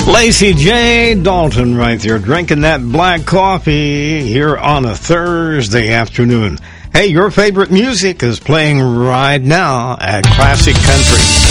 Lacey J. Dalton right there, drinking that black coffee here on a Thursday afternoon. Hey, your favorite music is playing right now at Classic Country.